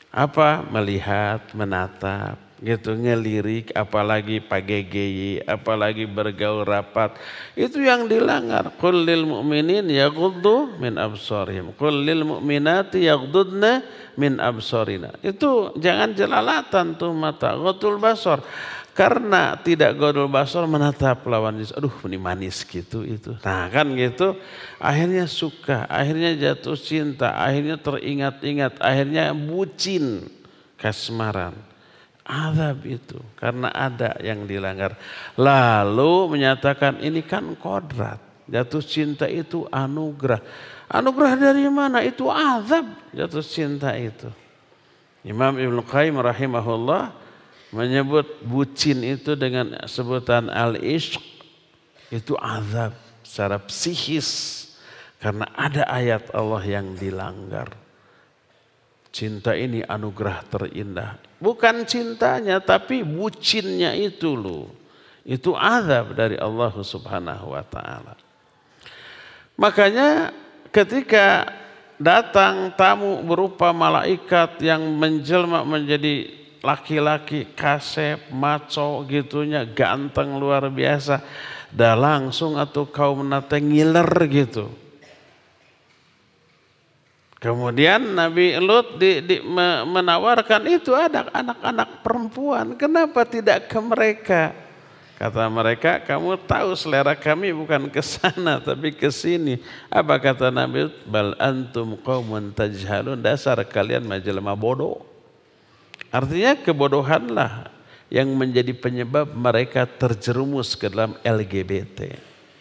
Apa? Melihat, menatap, gitu, ngelirik, apalagi pakai geye, apalagi bergaul rapat. Itu yang dilanggar. Qul lil mu'minin yaghuddu min absarihim. Qul lil mu'minati yaghuddna min absarina. Itu jangan jelalatan tuh mata, ghaddul basar. Karena tidak ghaddul basar menatap lawan jenis, aduh ini manis gitu itu. Nah kan gitu, akhirnya suka, akhirnya jatuh cinta, akhirnya teringat-ingat, akhirnya bucin, kasmaran. Azab itu karena ada yang dilanggar. Lalu menyatakan ini kan kodrat. Jatuh cinta itu anugerah. Anugerah dari mana? Itu azab jatuh cinta itu. Imam Ibnu Qayyim rahimahullah menyebut bucin itu dengan sebutan al-ishq, itu azab secara psikis karena ada ayat Allah yang dilanggar. Cinta ini anugerah terindah. Bukan cintanya tapi bucinnya itu loh. Itu azab dari Allah Subhanahu wa taala. Makanya ketika datang tamu berupa malaikat yang menjelma menjadi laki-laki kasep, maco gitunya, ganteng luar biasa. Dah langsung atau kaum nate ngiler gitu. Kemudian Nabi Lut menawarkan itu ada anak-anak perempuan. Kenapa tidak ke mereka? Kata mereka, kamu tahu selera kami bukan ke sana tapi ke sini. Apa kata Nabi Lut? Bal antum qaumun tajhalun, dasar kalian majelma bodoh. Artinya kebodohanlah yang menjadi penyebab mereka terjerumus ke dalam LGBT.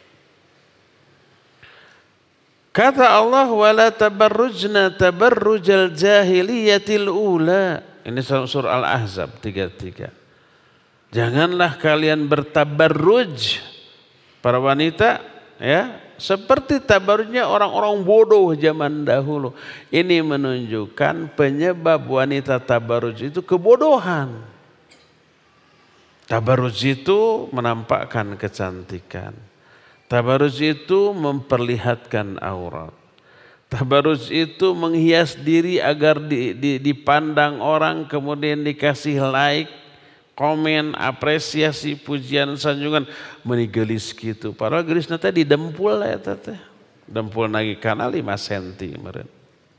Kata Allah, wala tabarrujna tabarrujal jahiliyatil ula. Ini surah Al-Ahzab 33. Janganlah kalian bertabarruj para wanita ya, seperti tabarrujnya orang-orang bodoh zaman dahulu. Ini menunjukkan penyebab wanita tabarruj itu kebodohan. Tabarruj itu menampakkan kecantikan. Tabarruj itu memperlihatkan aurat. Tabarruj itu menghias diri agar dipandang orang, kemudian dikasih like, komen, apresiasi, pujian, sanjungan, menigelis gitu. Padahal gelisna tadi dempul ya teh. Dempul lagi kana 5 cm meureun.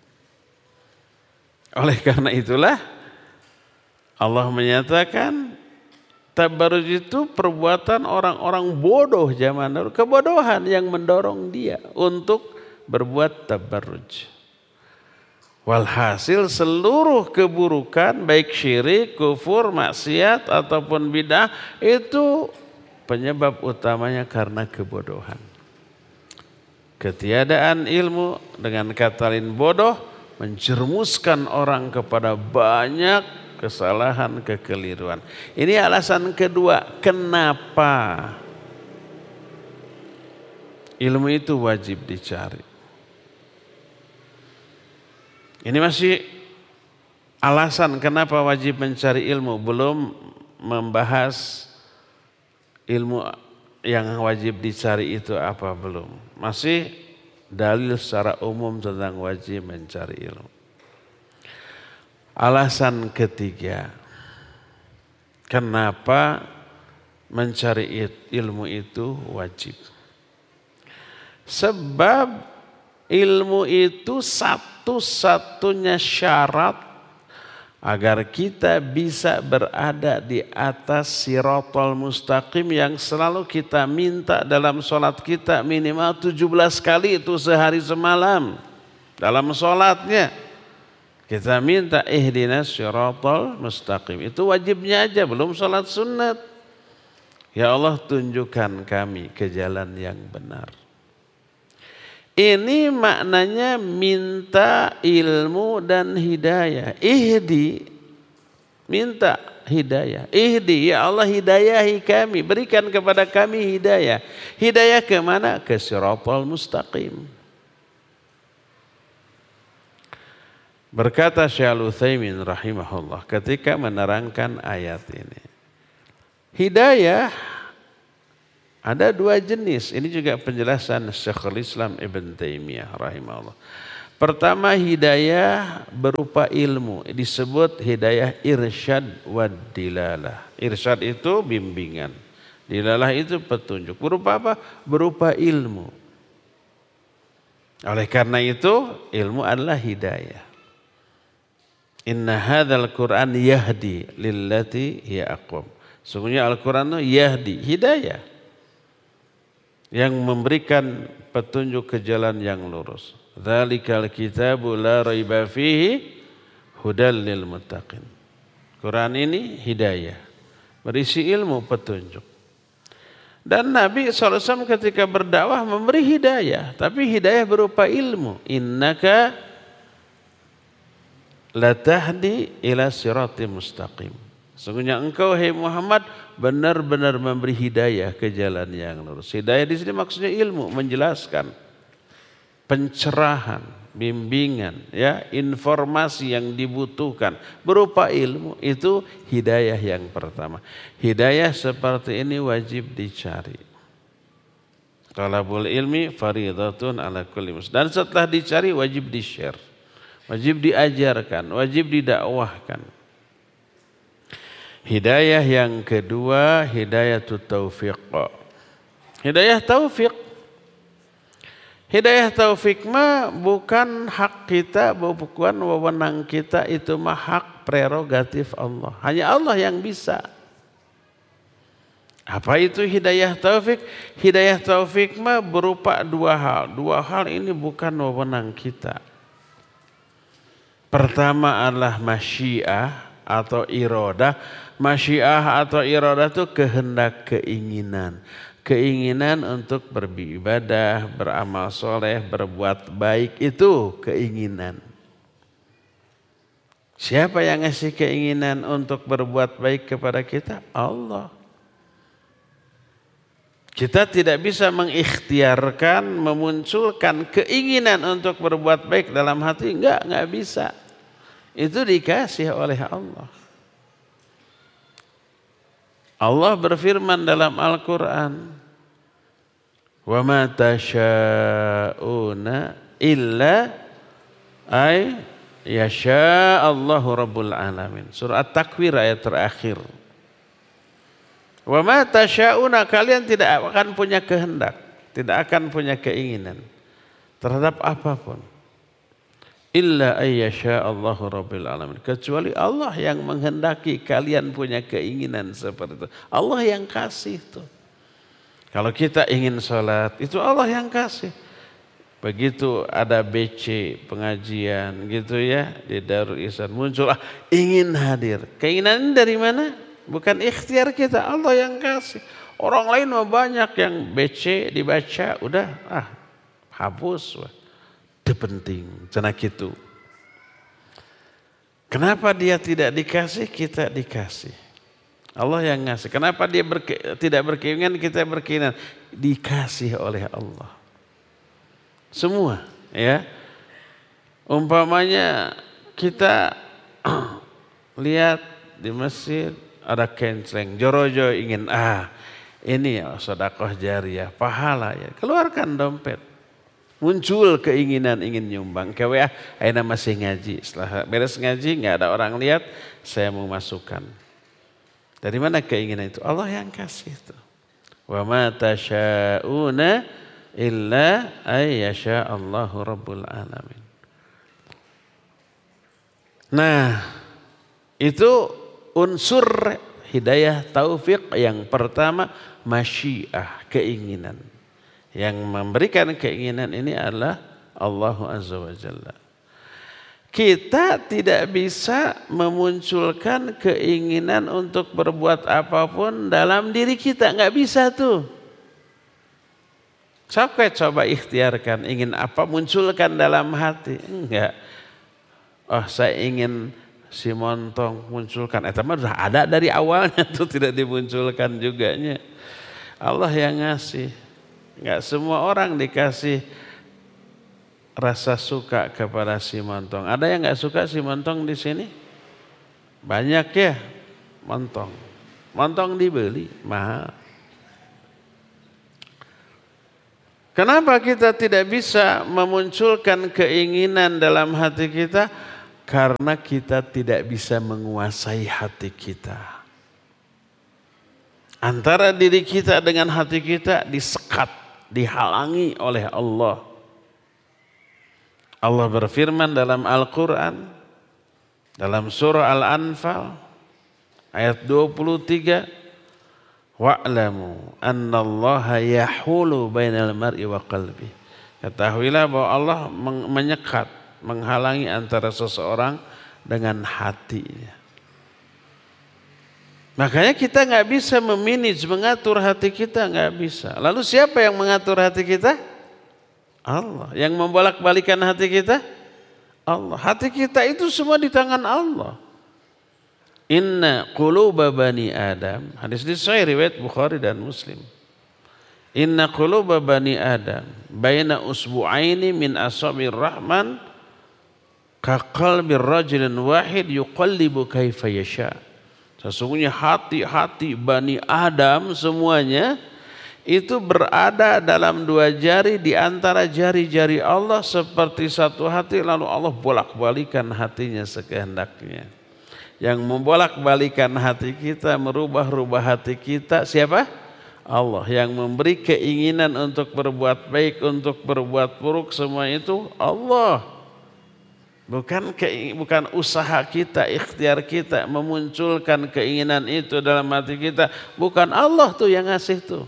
Oleh karena itulah Allah menyatakan tabarruj itu perbuatan orang-orang bodoh zaman dahulu. Kebodohan yang mendorong dia untuk berbuat tabarruj. Walhasil seluruh keburukan baik syirik, kufur, maksiat ataupun bidah itu penyebab utamanya karena kebodohan. Ketiadaan ilmu dengan kata lain bodoh menjerumuskan orang kepada banyak kesalahan, kekeliruan. Ini alasan kedua kenapa ilmu itu wajib dicari. Ini masih alasan kenapa wajib mencari ilmu, belum membahas ilmu yang wajib dicari itu apa belum. Masih dalil secara umum tentang wajib mencari ilmu. Alasan ketiga, kenapa mencari ilmu itu wajib. Sebab ilmu itu satu-satunya syarat agar kita bisa berada di atas siratal mustaqim yang selalu kita minta dalam sholat kita minimal 17 kali itu sehari semalam. Dalam sholatnya kita minta ihdinas siratal mustaqim. Itu wajibnya aja, belum sholat sunat. Ya Allah tunjukkan kami ke jalan yang benar. Ini maknanya minta ilmu dan hidayah. Ihdi, minta hidayah. Ihdi, ya Allah hidayahi kami. Berikan kepada kami hidayah. Hidayah ke mana? Ke siratal mustaqim. Berkata Syekh Al-Utsaimin rahimahullah ketika menerangkan ayat ini. Hidayah ada 2 jenis. Ini juga penjelasan Syekhul Islam Ibn Taimiyah rahimahullah. Pertama hidayah berupa ilmu, disebut hidayah irsyad wad dilalah. Irsyad itu bimbingan, dilalah itu petunjuk. Berupa apa? Berupa ilmu. Oleh karena itu ilmu adalah hidayah. Inna hadzal Qur'an yahdi lillati hiya aqwam. Sungguhnya Al-Quran itu yahdi, hidayah, yang memberikan petunjuk ke jalan yang lurus. Dzalikal kitabu la raiba fihi hudal lil muttaqin. Quran ini hidayah, berisi ilmu, petunjuk. Dan Nabi SAW ketika berdakwah memberi hidayah, tapi hidayah berupa ilmu. Innaka latahdi ila siratim mustaqim. Sungguhnya engkau, hai Muhammad, benar-benar memberi hidayah ke jalan yang lurus. Hidayah di sini maksudnya ilmu, menjelaskan, pencerahan, bimbingan, ya, informasi yang dibutuhkan berupa ilmu. Itu hidayah yang pertama. Hidayah seperti ini wajib dicari. Talabul ilmi faridatun ala kulli muslim. Dan setelah dicari wajib di-share, wajib diajarkan, wajib didakwahkan. Hidayah yang kedua, hidayah taufiq. Hidayah taufik. Hidayah taufik mah bukan hak kita, bukan wewenang kita, itu mah hak prerogatif Allah. Hanya Allah yang bisa. Apa itu hidayah taufik? Hidayah taufik mah berupa dua hal. Dua hal ini bukan wewenang kita. Pertama adalah masyiah atau iradah. Masyiah atau iradah itu kehendak, keinginan. Keinginan untuk beribadah, beramal soleh, berbuat baik, itu keinginan. Siapa yang ngasih keinginan untuk berbuat baik kepada kita? Allah. Kita tidak bisa mengikhtiarkan, memunculkan keinginan untuk berbuat baik dalam hati. Enggak bisa. Itu dikasih oleh Allah. Allah berfirman dalam Al-Quran, wa ma tasha'una illa ay yasha Allahu Rabbul Alamin. Surah At-Takwir ayat terakhir. Wa ma tasha'una, kalian tidak akan punya kehendak, tidak akan punya keinginan terhadap apapun. Illa ayyasha Allahu Rabbil Alamin. Kecuali Allah yang menghendaki kalian punya keinginan seperti itu. Allah yang kasih itu. Kalau kita ingin sholat, itu Allah yang kasih. Begitu ada BC pengajian gitu ya di Darul Ihsan, muncul ingin hadir. Keinginan dari mana? Bukan ikhtiar kita, Allah yang kasih. Orang lain mah banyak yang BC dibaca, udah hapus. Itu penting, cenah gitu. Kenapa dia tidak dikasih, kita dikasih. Allah yang ngasih. Kenapa dia tidak berkeinginan, kita berkeinginan. Dikasih oleh Allah. Semua, ya. Umpamanya kita lihat di masjid ada kenceleng, jorojo ingin ini ya sedekah jariyah, pahala ya. Keluarkan dompet. Muncul keinginan ingin nyumbang. Kayak ayeuna masih ngaji. Setelah beres ngaji nggak ada orang lihat, saya mau masukkan. Dari mana keinginan itu? Allah yang kasih itu. Wa ma tasya'una illa ay yasha Allahu Rabbul Alamin. Nah, itu unsur hidayah taufik yang pertama, masyiah, keinginan. Yang memberikan keinginan ini adalah Allah Azza wa Jalla. Kita tidak bisa memunculkan keinginan untuk berbuat apapun dalam diri kita. Nggak bisa tuh. Coba ikhtiarkan. Ingin apa, munculkan dalam hati. Enggak. Oh, saya ingin si montong, munculkan. Itu mah sudah ada dari awalnya tuh, tidak dimunculkan juganya. Allah yang ngasih. Enggak semua orang dikasih rasa suka kepada si montong. Ada yang enggak suka si montong di sini? Banyak ya montong. Montong dibeli mahal. Kenapa kita tidak bisa memunculkan keinginan dalam hati kita? Karena kita tidak bisa menguasai hati kita. Antara diri kita dengan hati kita disekat, dihalangi oleh Allah. Allah berfirman dalam Al-Quran, dalam surah Al-Anfal, ayat 23, wa'lamu annallaha yahulu bainal mar'i wa qalbi. Ketahuilah bahwa Allah menyekat, menghalangi antara seseorang dengan hatinya. Makanya kita nggak bisa memanage, mengatur hati kita, nggak bisa. Lalu siapa yang mengatur hati kita? Allah. Yang membolak-balikan hati kita? Allah. Hati kita itu semua di tangan Allah. Inna quluba bani Adam. Hadis ini sahih riwayat Bukhari dan Muslim. Inna quluba bani Adam baina usbu'aini min asabir rahman ka qalbir rajulin wahid yuqallibu kaifa yasha. Sesungguhnya hati-hati Bani Adam semuanya itu berada dalam 2 jari di antara jari-jari Allah seperti satu hati, lalu Allah bolak-balikan hatinya sekehendaknya. Yang membolak-balikan hati kita, merubah-rubah hati kita siapa? Allah. Yang memberi keinginan untuk berbuat baik, untuk berbuat buruk, semua itu Allah. Bukan usaha kita, ikhtiar kita memunculkan keinginan itu dalam hati kita. Bukan Allah tuh yang ngasih tuh.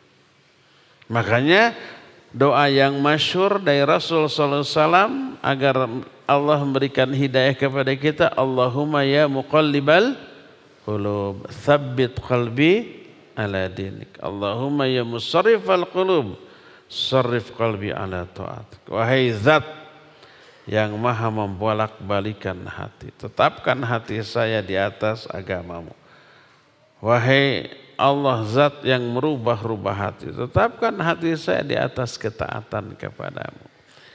Makanya doa yang masyhur dari Rasul sallallahu alaihi wasallam agar Allah memberikan hidayah kepada kita, Allahumma ya muqallibal qulub, tsabbit qalbi ala dinik. Allahumma ya musarrifal qulub, sarrif qalbi ala ta'atik. Wahai zat yang maha membolak-balikan hati, tetapkan hati saya di atas agamamu. Wahai Allah zat yang merubah-rubah hati, tetapkan hati saya di atas ketaatan kepadamu.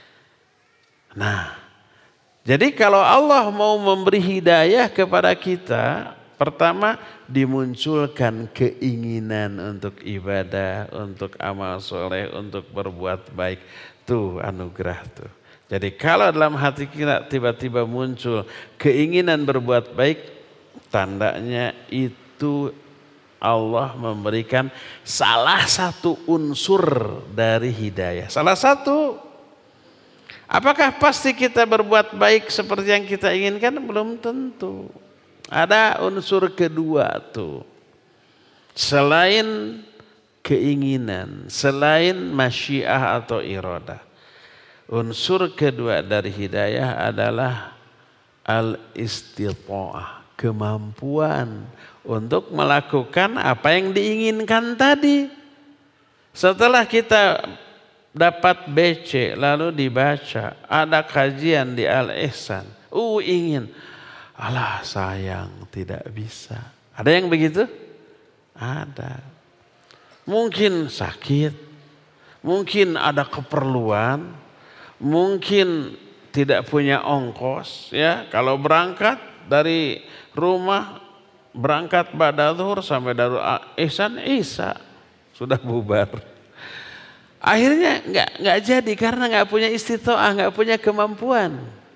Nah, jadi kalau Allah mau memberi hidayah kepada kita, pertama dimunculkan keinginan untuk ibadah, untuk amal soleh, untuk berbuat baik. Tuh anugerah tuh. Jadi kalau dalam hati kita tiba-tiba muncul keinginan berbuat baik, tandanya itu Allah memberikan salah satu unsur dari hidayah. Salah satu. Apakah pasti kita berbuat baik seperti yang kita inginkan? Belum tentu. Ada unsur kedua tuh. Selain keinginan, selain masyiah atau iradah. Unsur kedua dari hidayah adalah al-istitha'ah, kemampuan untuk melakukan apa yang diinginkan tadi. Setelah kita dapat BC lalu dibaca, ada kajian di Al-Ihsan, ingin, alah sayang tidak bisa. Ada yang begitu? Ada. Mungkin sakit, mungkin ada keperluan, mungkin tidak punya ongkos, ya. Kalau berangkat dari rumah, berangkat pada zuhur sampai Darul Ihsan Isya sudah bubar. Akhirnya nggak jadi karena nggak punya istitoah, nggak punya kemampuan.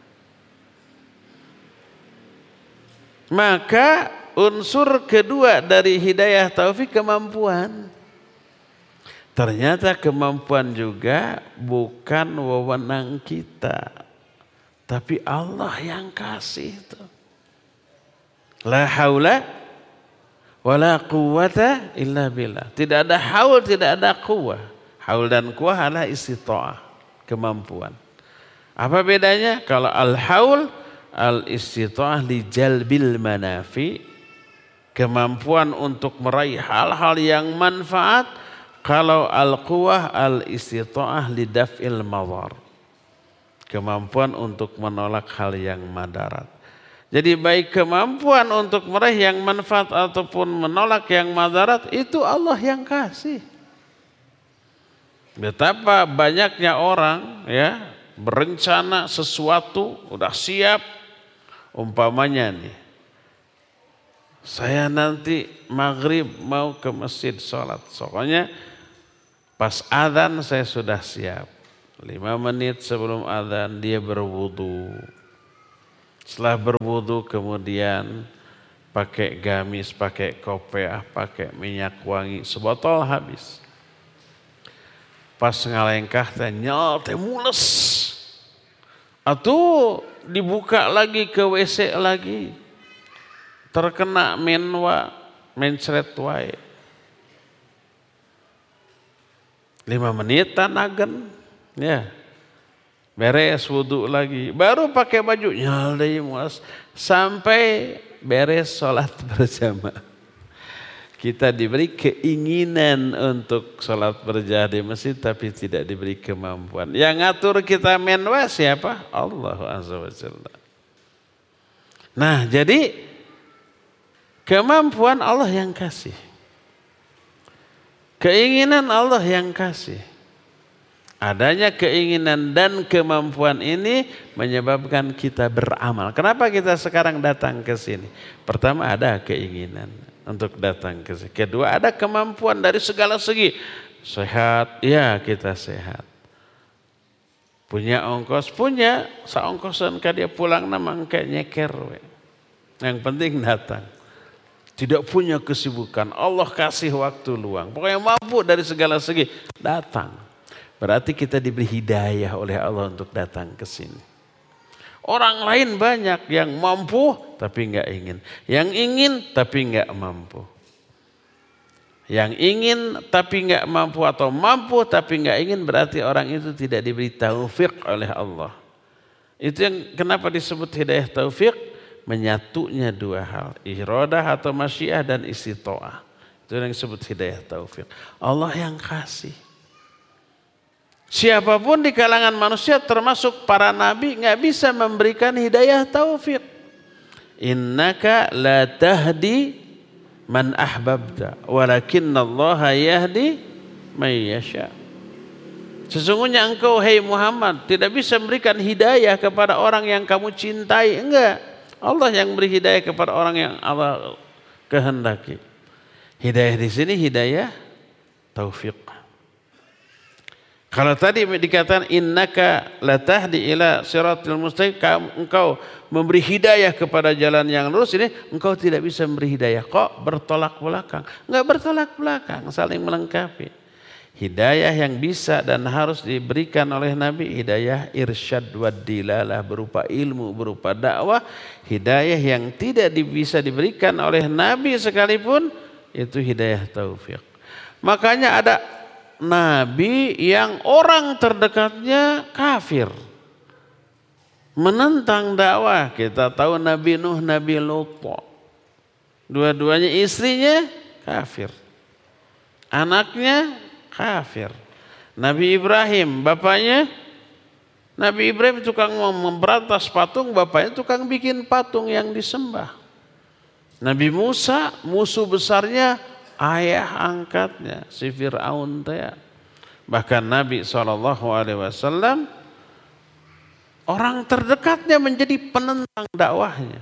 Maka unsur kedua dari hidayah taufik kemampuan. Ternyata kemampuan juga bukan wewenang kita, tapi Allah yang kasih itu. La haula wala quwwata illa billah. Tidak ada haul, tidak ada quwwah. Haul dan quwwah adalah istita'ah, kemampuan. Apa bedanya? Kalau al-haul, al-istita'ah li jalbil manafi, kemampuan untuk meraih hal-hal yang manfaat. Kalau al-quwwah, al-istita'ah li daf'il madhar, kemampuan untuk menolak hal yang madarat. Jadi baik kemampuan untuk meraih yang manfaat ataupun menolak yang madarat itu Allah yang kasih. Betapa banyaknya orang ya berencana sesuatu, udah siap, umpamanya nih, saya nanti maghrib mau ke masjid sholat. Soalnya Pas adzan saya sudah siap. 5 menit sebelum adzan dia berwudu. Setelah berwudu kemudian pakai gamis, pakai kopiah, pakai minyak wangi, sebotol habis. Pas ngalengkah teh nyal teh mules. Atuh dibuka lagi ke WC lagi. Terkena menwa, mencret wae. 5 menit tanagen, ya beres wudu lagi, baru pakai baju nyal deui muas sampai beres sholat berjamaah. Kita diberi keinginan untuk sholat berjamaah di masjid, tapi tidak diberi kemampuan. Yang ngatur kita menwa siapa? Allah Azza wa Jalla. Nah, jadi kemampuan Allah yang kasih. Keinginan Allah yang kasih. Adanya keinginan dan kemampuan ini menyebabkan kita beramal. Kenapa kita sekarang datang ke sini? Pertama ada keinginan untuk datang ke sini. Kedua ada kemampuan dari segala segi. Sehat, ya kita sehat. Punya ongkos, punya. Saongkosan ka dia pulang nama engke nyeker. Yang penting datang. Tidak punya kesibukan, Allah kasih waktu luang. Pokoknya mampu dari segala segi, datang. Berarti kita diberi hidayah oleh Allah untuk datang ke sini. Orang lain banyak yang mampu tapi enggak ingin. Yang ingin tapi enggak mampu. Yang ingin tapi enggak mampu atau mampu tapi enggak ingin, berarti orang itu tidak diberi taufik oleh Allah. Itu yang kenapa disebut hidayah taufik. Menyatunya 2 hal, iradah atau masyiah dan istitoah. Itu yang disebut hidayah taufik. Allah yang kasih. Siapapun di kalangan manusia termasuk para nabi nggak bisa memberikan hidayah taufik. Innaka la tahdi man ahbabta walakinnallaha yahdi may yasha. Sesungguhnya engkau hai Muhammad tidak bisa memberikan hidayah kepada orang yang kamu cintai, enggak. Allah yang beri hidayah kepada orang yang Allah kehendaki. Hidayah di sini hidayah taufik. Kalau tadi dikatakan innaka latahdi ila siratil mustaqim, engkau memberi hidayah kepada jalan yang lurus, ini engkau tidak bisa memberi hidayah. Kok bertolak belakang? Enggak bertolak belakang, saling melengkapi. Hidayah yang bisa dan harus diberikan oleh Nabi, hidayah irsyad wa dilalah berupa ilmu, berupa dakwah. Hidayah yang tidak bisa diberikan oleh Nabi sekalipun, itu hidayah taufik. Makanya ada Nabi yang orang terdekatnya kafir. Menentang dakwah. Kita tahu Nabi Nuh, Nabi Lut. Dua-duanya istrinya kafir. Anaknya kafir. Nabi Ibrahim, bapaknya Nabi Ibrahim tukang memberantas patung, bapaknya tukang bikin patung yang disembah. Nabi Musa, musuh besarnya ayah angkatnya, si Fir'aun teh. Bahkan Nabi SAW, orang terdekatnya menjadi penentang dakwahnya.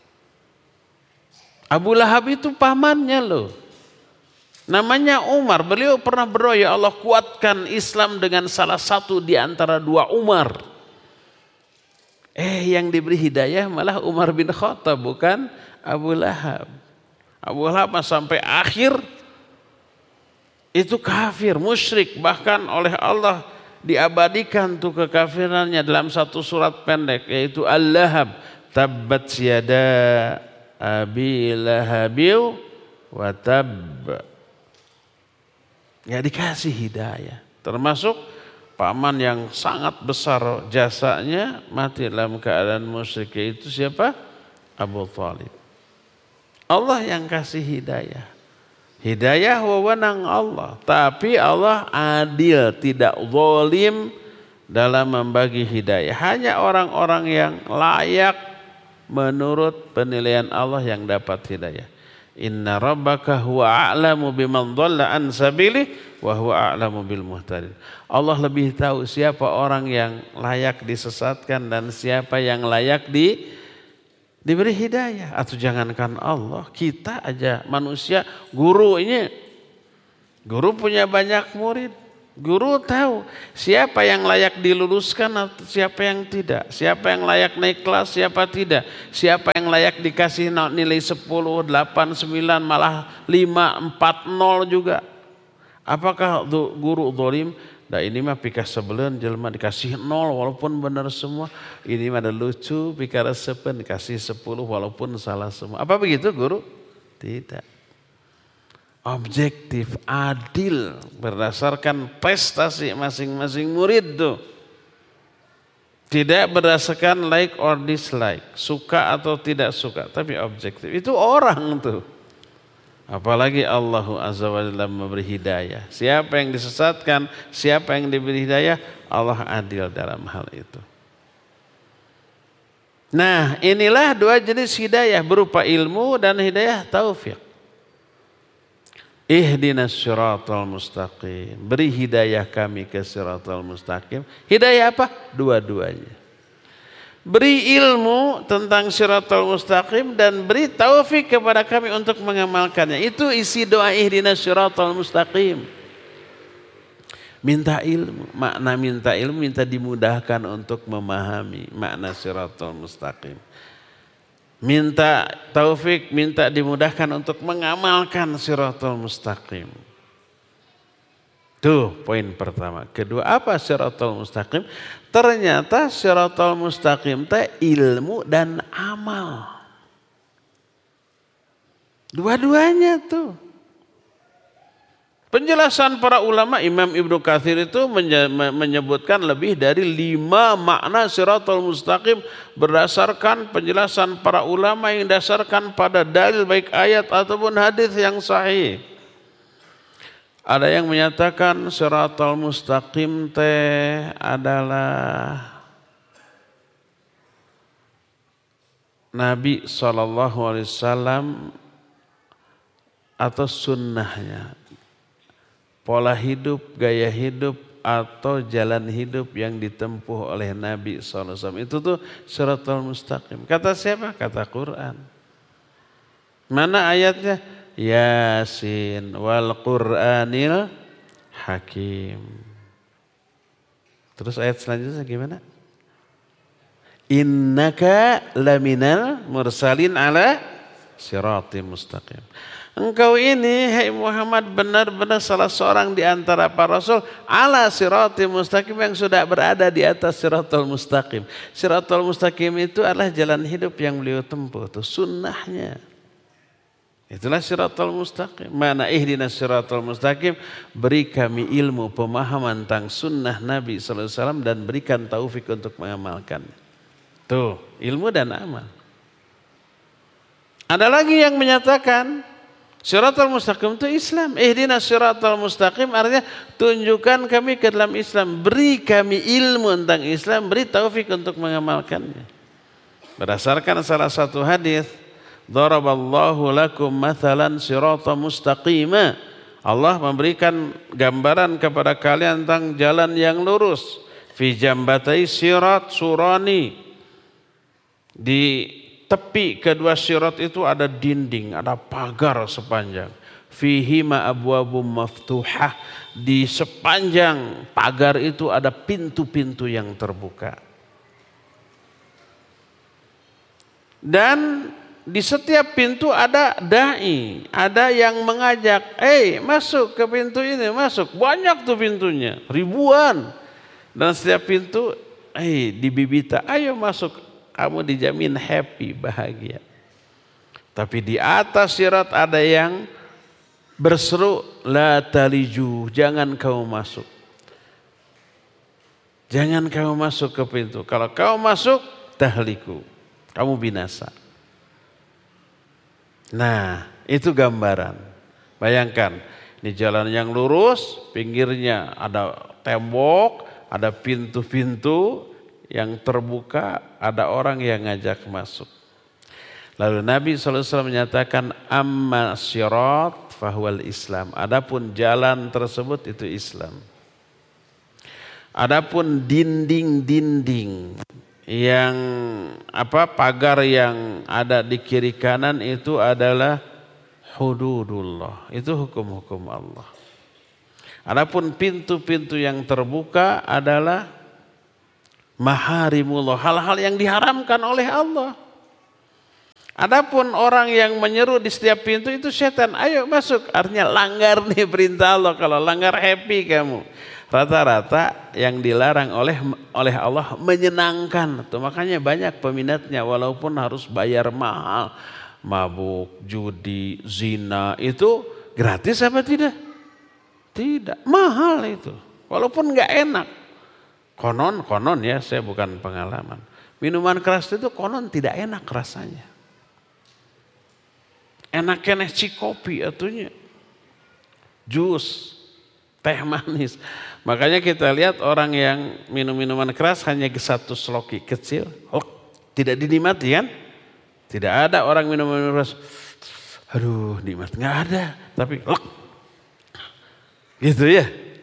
Abu Lahab itu pamannya loh. Namanya Umar, beliau pernah berdoa, ya Allah kuatkan Islam dengan salah satu di antara 2 Umar. Yang diberi hidayah malah Umar bin Khattab, bukan Abu Lahab. Abu Lahab sampai akhir itu kafir, musyrik, bahkan oleh Allah diabadikan tuh kekafirannya dalam satu surat pendek, yaitu Al-Lahab, tabbat yada abi lahabiu wa tabb. Ya dikasih hidayah, termasuk paman yang sangat besar jasanya mati dalam keadaan musyrik, itu siapa? Abu Thalib. Allah yang kasih hidayah. Hidayah wewenang Allah, tapi Allah adil, tidak zalim dalam membagi hidayah. Hanya orang-orang yang layak menurut penilaian Allah yang dapat hidayah. Inna rabbaka huwa a'lamu biman dhalla an sabilihi wa huwa a'lamu bil muhtadin. Allah lebih tahu siapa orang yang layak disesatkan dan siapa yang layak diberi hidayah. Atau jangankan Allah, kita aja manusia, guru punya banyak murid, Guru tahu siapa yang layak diluluskan atau siapa yang tidak. Siapa yang layak naik kelas, siapa tidak. Siapa yang layak dikasih nilai 10, 8, 9, malah 5, 4, 0 juga. Apakah guru zalim? Nah ini mah pika sebelen jelema dikasih 0 walaupun benar semua. Ini mah ada lucu pika resepen dikasih 10 walaupun salah semua. Apa begitu guru? Tidak. Objektif, adil berdasarkan prestasi masing-masing murid tuh. Tidak berdasarkan like or dislike, suka atau tidak suka, tapi objektif. Itu orang tuh. Apalagi Allah Azza wa Jalla memberi hidayah. Siapa yang disesatkan, siapa yang diberi hidayah, Allah adil dalam hal itu. Nah, inilah dua jenis hidayah berupa ilmu dan hidayah taufik. Ihdinas siratal mustaqim. Beri hidayah kami ke siratal mustaqim. Hidayah apa? Dua-duanya. Beri ilmu tentang siratal mustaqim dan beri taufik kepada kami untuk mengamalkannya. Itu isi doa ihdinas siratal mustaqim. Minta ilmu. Makna minta ilmu, minta dimudahkan untuk memahami makna siratal mustaqim. Minta taufik, minta dimudahkan untuk mengamalkan siratal mustaqim. Tuh poin pertama. Kedua, apa siratal mustaqim? Ternyata siratal mustaqim teh ilmu dan amal. Dua-duanya tuh. Penjelasan para ulama, Imam Ibnu Katsir itu menyebutkan lebih dari 5 makna siratal mustaqim berdasarkan penjelasan para ulama yang didasarkan pada dalil baik ayat ataupun hadis yang sahih. Ada yang menyatakan siratal mustaqim teh adalah Nabi SAW atau sunnahnya. Pola hidup, gaya hidup, atau jalan hidup yang ditempuh oleh Nabi SAW. Itu tuh siratal mustaqim. Kata siapa? Kata Quran. Mana ayatnya? Yasin wal Qur'anil Hakim. Terus ayat selanjutnya gimana? Innaka laminal mursalin ala siratim mustaqim. Engkau ini, hai Muhammad, benar-benar salah seorang di antara para rasul ala siratim mustaqim yang sudah berada di atas siratal mustaqim. Siratal mustaqim itu adalah jalan hidup yang beliau tempuh, itu sunnahnya. Itulah siratal mustaqim. Mana ihdinas siratal mustaqim, beri kami ilmu pemahaman tentang sunnah Nabi SAW dan berikan taufik untuk mengamalkan. Tuh, ilmu dan amal. Ada lagi yang menyatakan siratal mustaqim itu Islam. Ihdinas siratal mustaqim artinya tunjukkan kami ke dalam Islam. Beri kami ilmu tentang Islam. Beri taufik untuk mengamalkannya. Berdasarkan salah satu hadis, daraballahu lakum mathalan siratal mustaqima. Allah memberikan gambaran kepada kalian tentang jalan yang lurus. Fi jambatai sirat surani. Di tepi kedua sirat itu ada dinding, ada pagar sepanjang. Fihi ma abwabum maftuhah. Di sepanjang pagar itu ada pintu-pintu yang terbuka. Dan di setiap pintu ada dai, ada yang mengajak, masuk ke pintu ini, masuk. Banyak tuh pintunya, ribuan. Dan setiap pintu, dibibita, ayo masuk. Kamu dijamin happy, bahagia. Tapi di atas sirat ada yang berseru, la taliju, jangan kamu masuk. Jangan kamu masuk ke pintu. Kalau kamu masuk, tahliku, kamu binasa. Nah, itu gambaran. Bayangkan, ini jalan yang lurus, pinggirnya ada tembok, ada pintu-pintu yang terbuka, ada orang yang ngajak masuk. Lalu Nabi SAW menyatakan, amma sirat fahuwal Islam. Adapun jalan tersebut itu Islam. Adapun dinding-dinding yang pagar yang ada di kiri kanan itu adalah hududullah. Itu hukum-hukum Allah. Adapun pintu-pintu yang terbuka adalah maharimullah, hal-hal yang diharamkan oleh Allah. Adapun orang yang menyeru di setiap pintu itu setan, ayo masuk, artinya langgar nih perintah Allah. Kalau langgar happy kamu. Rata-rata yang dilarang oleh Allah menyenangkan. Tuh, makanya banyak peminatnya walaupun harus bayar mahal. Mabuk, judi, zina itu gratis apa tidak? Tidak, mahal itu. Walaupun nggak enak. Konon ya, saya bukan pengalaman. Minuman keras itu konon tidak enak rasanya. Enak-enak kopi atunya. Jus, teh manis. Makanya kita lihat orang yang minum minuman keras hanya satu sloki kecil. Tidak dinikmati kan? Tidak ada orang minum minuman keras. Aduh nikmat, nggak ada. Tapi gitu ya.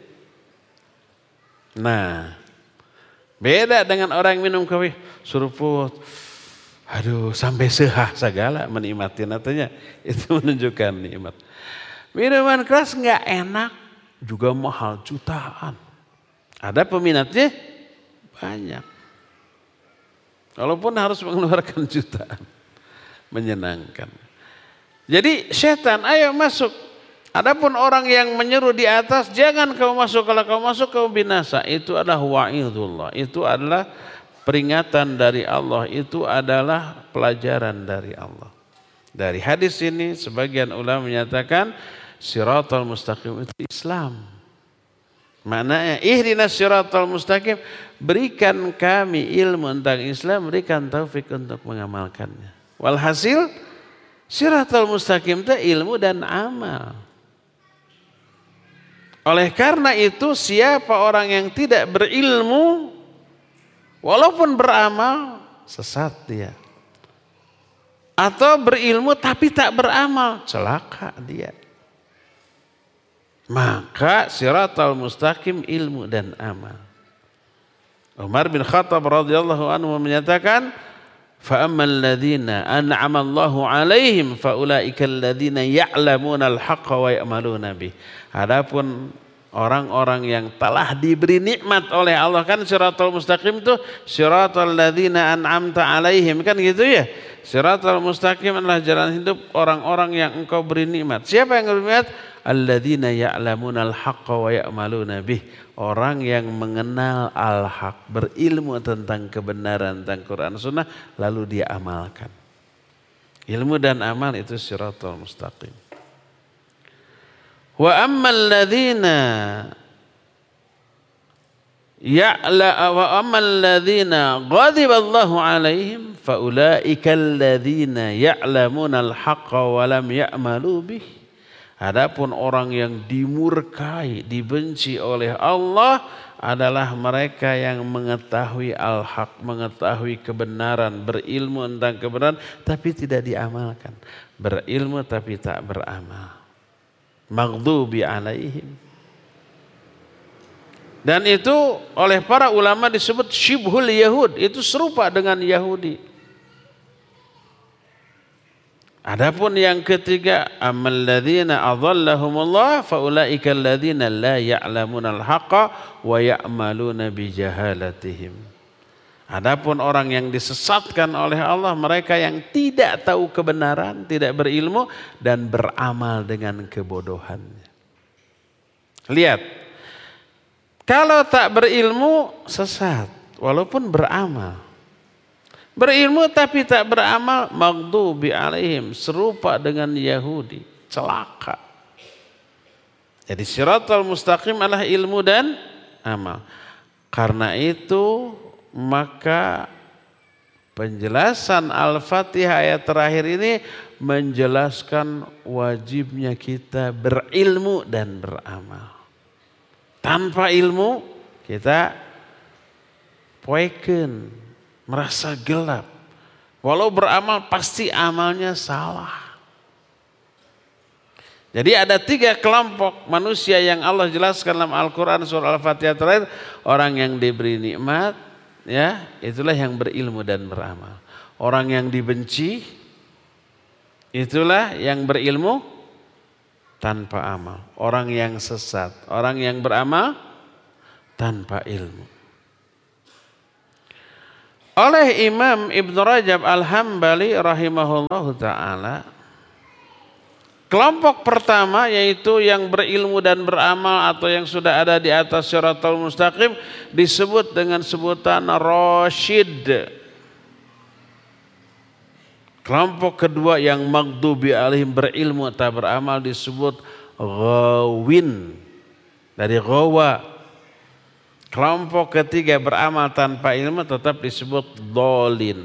Nah, beda dengan orang yang minum kopi, suruput. Aduh, sampai sehah segala menikmati natanya. Itu menunjukkan nikmat. Minuman keras nggak enak, juga mahal jutaan. Ada peminatnya banyak. Walaupun harus mengeluarkan jutaan. Menyenangkan. Jadi setan, ayo masuk. Adapun orang yang menyeru di atas, jangan kamu masuk, kalau kamu masuk kamu binasa. Itu adalah wa'idullah, itu adalah peringatan dari Allah, itu adalah pelajaran dari Allah. Dari hadis ini sebagian ulama menyatakan siratal mustaqim itu Islam. Maknanya ihdinas siratal mustaqim, berikan kami ilmu tentang Islam, berikan taufik untuk mengamalkannya. Walhasil siratal mustaqim itu ilmu dan amal. Oleh karena itu siapa orang yang tidak berilmu walaupun beramal sesat dia. Atau berilmu tapi tak beramal, celaka dia. Maka siratal mustaqim ilmu dan amal. Umar bin Khattab radhiyallahu anhu menyatakan, fa ammal ladzina an'ama Allahu 'alaihim fa ulaikal ladzina ya'lamuna al-haqqa wa ya'maluna bih. Adapun orang-orang yang telah diberi nikmat oleh Allah, kan siratal mustaqim itu siratal ladzina an'amta 'alaihim, kan gitu ya. Siratal mustaqim adalah jalan hidup orang-orang yang engkau beri nikmat. Siapa yang beri nikmat? Alladzina ya'lamuna al-haqqa wa ya'maluna bih. Orang yang mengenal al-haq, berilmu tentang kebenaran, tentang Quran Sunnah, lalu dia amalkan. Ilmu dan amal itu siratal mustaqim. Wa ammal ladzina ghadiballahu alaihim fa ulaikal ladzina ya'lamuna al-haqqa wa lam ya'malu bih. Adapun orang yang dimurkai, dibenci oleh Allah adalah mereka yang mengetahui al-haq, mengetahui kebenaran, berilmu tentang kebenaran tapi tidak diamalkan. Berilmu tapi tak beramal. Maghdubi alaihim. Dan itu oleh para ulama disebut syibhul Yahud, itu serupa dengan Yahudi. Adapun yang ketiga, ammal ladzina adallahumullah fa ulaika alladzina la ya'lamuna al-haqqa wa ya'maluna bi jahalatihim. Adapun orang yang disesatkan oleh Allah, mereka yang tidak tahu kebenaran, tidak berilmu dan beramal dengan kebodohannya. Lihat, kalau tak berilmu sesat, walaupun beramal. Berilmu tapi tak beramal, maghdubi alaihim, serupa dengan Yahudi, celaka. Jadi siratal mustaqim adalah ilmu dan amal. Karena itu maka penjelasan Al-Fatihah ayat terakhir ini menjelaskan wajibnya kita berilmu dan beramal. Tanpa ilmu kita poeken, merasa gelap. Walau beramal pasti amalnya salah. Jadi ada 3 kelompok manusia yang Allah jelaskan dalam Al-Quran surah Al-Fatihah terakhir. Orang yang diberi nikmat, ya, itulah yang berilmu dan beramal. Orang yang dibenci, itulah yang berilmu tanpa amal. Orang yang sesat, orang yang beramal tanpa ilmu. Oleh Imam Ibn Rajab Al-Hambali rahimahullahu ta'ala, kelompok pertama yaitu yang berilmu dan beramal atau yang sudah ada di atas Shiratal Mustaqim disebut dengan sebutan Rasyid. Kelompok kedua yang maghdubi alaihim berilmu tak beramal disebut Ghawin, dari Ghawa. Kelompok ketiga beramal tanpa ilmu tetap disebut Dhalin.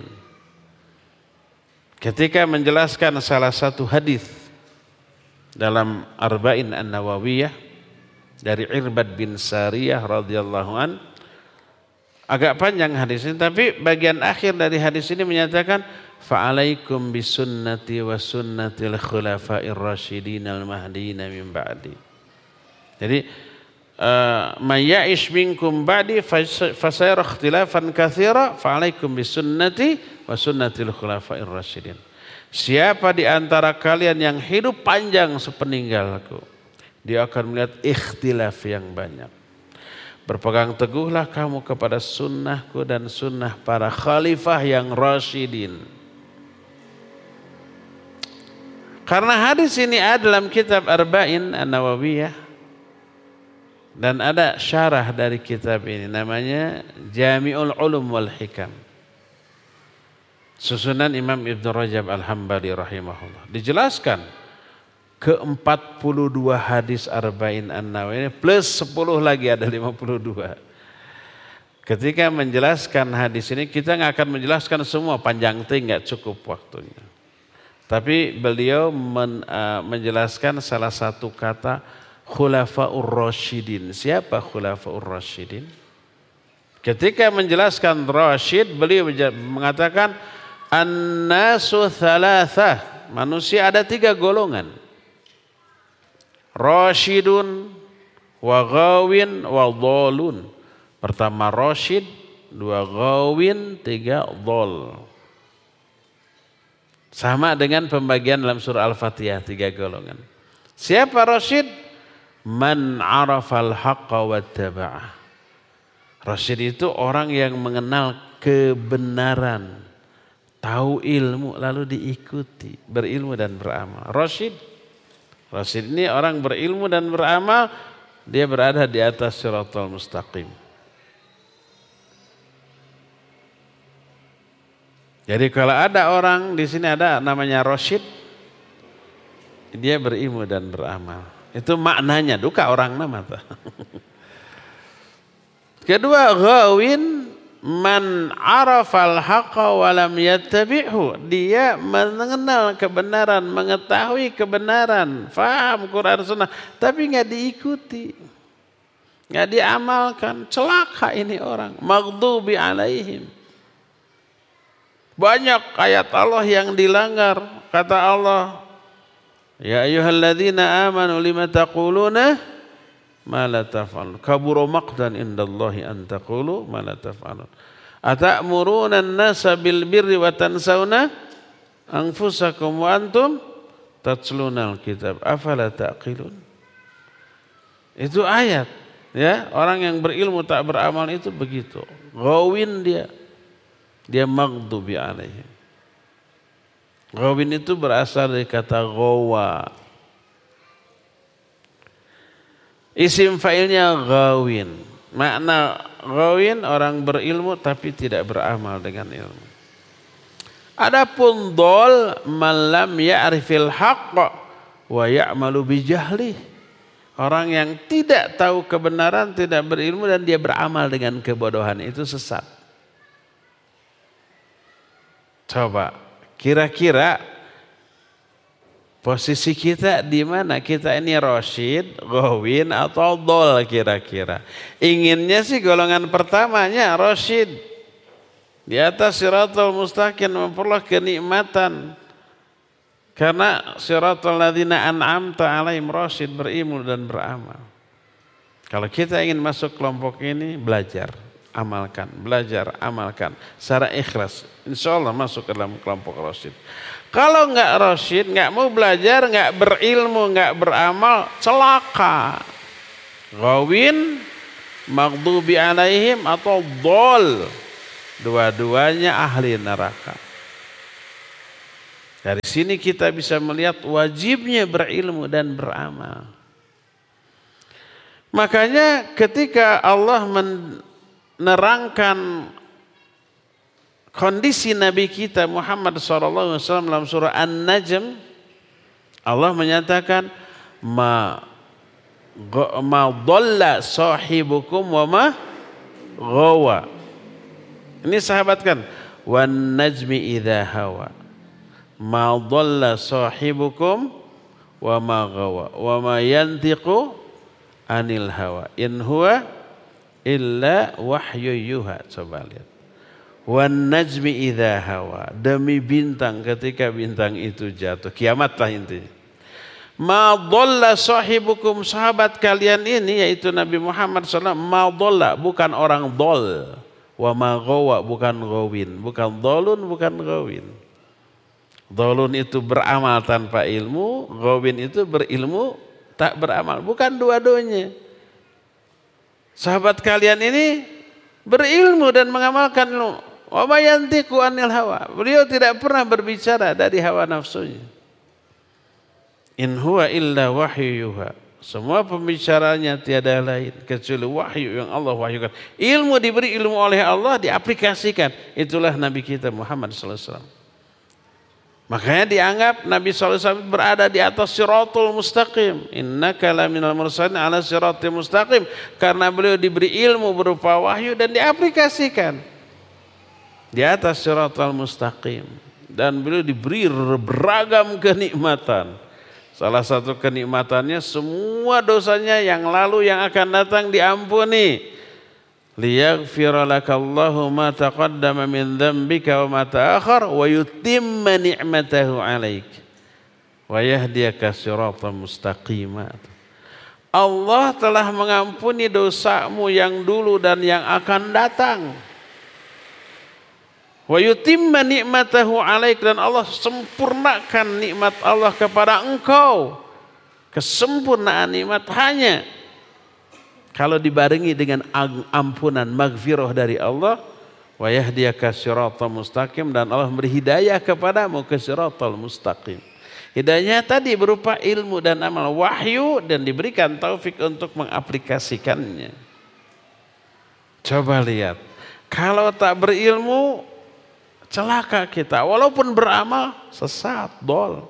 Ketika menjelaskan salah satu hadis dalam Arba'in An-Nawawiyah dari Irbad bin Sariyah radhiyallahu an, agak panjang hadis ini, tapi bagian akhir dari hadis ini menyatakan fa'alaikum bisunnati wa sunnatil khulafa'ir rasyidin al-mahdiyyin min ba'di. Jadi man ya'ish minkum ba'di fasayara ikhtilafan katsira fa'alaikum bisunnati wa sunnatil khulafa'ir rasyidin. Siapa di antara kalian yang hidup panjang sepeninggalku, dia akan melihat ikhtilaf yang banyak. Berpegang teguhlah kamu kepada sunnahku dan sunnah para khalifah yang rasyidin. Karena hadis ini ada dalam kitab Arba'in An-Nawawiyah dan ada syarah dari kitab ini namanya Jami'ul Ulum wal Hikam, susunan Imam Ibn Rajab Al-Hambali rahimahullah. Dijelaskan ke-42 hadis Arba'in An-Nawawiyah plus 10 lagi ada 52. Ketika menjelaskan hadis ini kita nggak akan menjelaskan semua, panjang nggak cukup waktunya. Tapi beliau menjelaskan salah satu kata Khulafaur Rasyidin. Siapa Khulafaur Rasyidin? Ketika menjelaskan Rasyid, beliau mengatakan An-nasu thalathah. Manusia ada 3 golongan. Rasyidun wa ghawin wa dhalun. Pertama Rasyid, 2 ghawin, 3 dhal. Sama dengan pembagian dalam surah Al-Fatihah 3 golongan. Siapa Rasyid? Man arafal haqqa wattaba'ah. Rasyid itu orang yang mengenal kebenaran, tahu ilmu lalu diikuti, berilmu dan beramal. Rasyid ini orang berilmu dan beramal, dia berada di atas Shiratal Mustaqim. Jadi kalau ada orang di sini ada namanya Rasyid, dia berilmu dan beramal. Itu maknanya, duka orang nama. Kedua, ghawin man arafal haqqa wa lam yattabi'hu. Dia mengenal kebenaran, mengetahui kebenaran, faham Quran Sunnah, tapi nggak diikuti, nggak diamalkan. Celaka ini orang. Maghdubi alaihim. Banyak ayat Allah yang dilanggar. Kata Allah, ya ayyuhalladzina amanu lima taquluna ma la taf'alun. Kabura maqtan indallahi an taqulu ma la taf'alun. Ata'muruna an-nasa bil birri wa tansawna anfusakum wa antum tatlunal kitab. Afala taqilun. Itu ayat, ya. Orang yang berilmu tak beramal itu begitu. Ghawin dia maghdubi alaihim. Ghawin itu berasal dari kata ghawa. Isim fa'ilnya ghawin. Makna ghawin orang berilmu tapi tidak beramal dengan ilmu. Adapun dhal man lam ya'rifil haqq wa ya'malu bijahlih. Orang yang tidak tahu kebenaran, tidak berilmu dan dia beramal dengan kebodohan, itu sesat. Coba kira-kira posisi kita di mana? Kita ini Rasyid, Ghawin atau Dhal kira-kira? Inginnya sih golongan pertamanya, Rasyid. Di atas Shiratal Mustaqim, memperoleh kenikmatan. Karena Shiratal ladzina an'amta alaihim, Rasyid, berilmu dan beramal. Kalau kita ingin masuk kelompok ini, belajar, amalkan, belajar, amalkan secara ikhlas. Insya Allah masuk ke dalam kelompok Rasyid. Kalau nggak rasyid, nggak mau belajar, nggak berilmu, nggak beramal, celaka. Ghawin, maghdubi alaihim atau dhol. Dua-duanya ahli neraka. Dari sini kita bisa melihat wajibnya berilmu dan beramal. Makanya ketika Allah menerangkan kondisi Nabi kita Muhammad SAW dalam surah An-Najm, Allah menyatakan ma dhalla sahibukum wa ma ghawa. Ini sahabat kan, wan najmi idza hawa ma dhalla sahibukum wa ma ghawa wa ma yantiqu anil hawa in huwa illa wahyu yuha. Coba lihat, wan najmi idza hawa, demi bintang ketika bintang itu jatuh, kiamatlah intinya. Ma dhalla sahibukum, sahabat kalian ini yaitu Nabi Muhammad SAW, ma dhalla bukan orang dhol, wa ma ghawa bukan ghawin, bukan dholun bukan ghawin. Dholun itu beramal tanpa ilmu, ghawin itu berilmu tak beramal, bukan dua-duanya. Sahabat kalian ini berilmu dan mengamalkan ilmu. Wa ma yantiqu anil hawa, beliau tidak pernah berbicara dari hawa nafsunya. In huwa illa wahyu yuha, semua pembicaranya tiada lain kecuali wahyu yang Allah wahyukan. Ilmu diberi ilmu oleh Allah, diaplikasikan. Itulah Nabi kita Muhammad SAW. Makanya dianggap Nabi SAW berada di atas siratul mustaqim. Innaka laminal mursalin ala siratul mustaqim. Karena beliau diberi ilmu berupa wahyu dan diaplikasikan di atas siratul mustaqim. Dan beliau diberi beragam kenikmatan. Salah satu kenikmatannya semua dosanya yang lalu yang akan datang diampuni. Liyaghfira lakallahu ma taqaddama min dzambika wa ma ta'akhkhar wa yutimma ni'matahu 'alaik wa yahdiyaka siratan mustaqima. Allah telah mengampuni dosamu yang dulu dan yang akan datang. Wa yutimma ni'matahu 'alaik, dan Allah sempurnakan nikmat Allah kepada engkau. Kesempurnaan nikmat hanya kalau dibarengi dengan ampunan, maghfirah dari Allah. Wa yahdiyaka siratan mustaqim, dan Allah beri hidayah kepadamu ke siratal mustaqim. Hidayahnya tadi berupa ilmu dan amal, wahyu, dan diberikan taufik untuk mengaplikasikannya. Coba lihat, kalau tak berilmu celaka kita, walaupun beramal sesat, dol.